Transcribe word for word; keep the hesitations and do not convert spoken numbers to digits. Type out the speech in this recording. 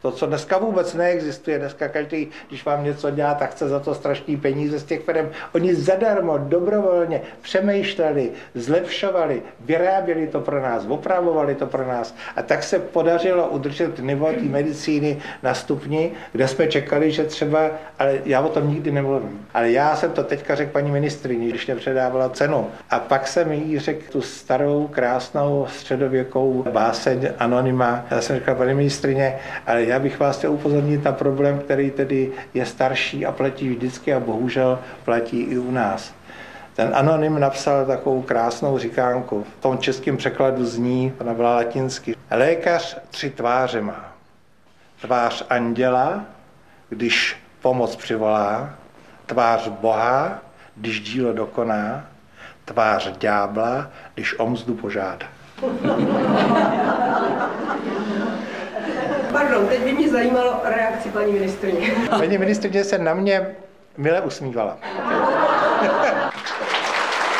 To, co dneska vůbec neexistuje, dneska každý, když vám něco dělá, tak chce za to strašný peníze z těch firm. Oni zadarmo, dobrovolně přemýšleli, zlepšovali, vyráběli to pro nás, opravovali to pro nás. A tak se podařilo udržet nivo té medicíny na stupni, kde jsme čekali, že třeba, ale já o tom nikdy nemluvím. Ale já jsem to teďka řekl paní ministryni, když mě předávala cenu. A pak jsem jí řekl tu starou, krásnou, středověkou báseň Anonyma. Já jsem řekl, paní ministryně, ale já bych vás chtěl upozornit na problém, který tedy je starší a platí vždycky a bohužel platí i u nás. Ten Anonym napsal takovou krásnou říkánku. V tom českém překladu zní, ona byla latinsky. Lékař tři tváře má. Tvář anděla, když pomoc přivolá, tvář Boha, když dílo dokoná, tvář ďábla, když o mzdu požádá. Pardon, teď by mě zajímalo reakci paní ministryně. Paní ministryně se na mě mile usmívala.